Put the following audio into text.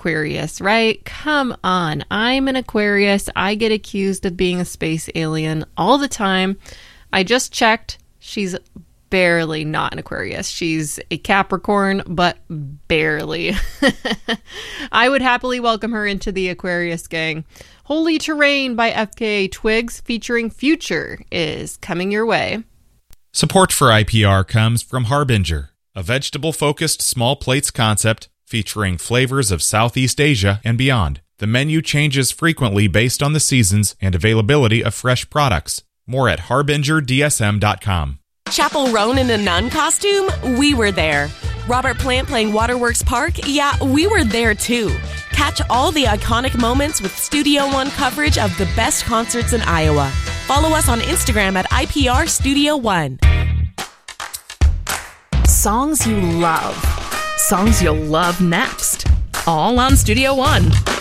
Aquarius, right? Come on. I'm an Aquarius. I get accused of being a space alien all the time. I just checked. She's barely not an Aquarius. She's a Capricorn, but barely. I would happily welcome her into the Aquarius gang. Holy Terrain by FKA Twigs featuring Future is coming your way. Support for IPR comes from Harbinger, a vegetable-focused small plates concept featuring flavors of Southeast Asia and beyond. The menu changes frequently based on the seasons and availability of fresh products. More at harbingerdsm.com. Chappell Roan in a nun costume? We were there. Robert Plant playing Waterworks Park? Yeah, we were there too. Catch all the iconic moments with Studio One coverage of the best concerts in Iowa. Follow us on Instagram at IPR Studio One. Songs you love. Songs you'll love next. All on Studio One.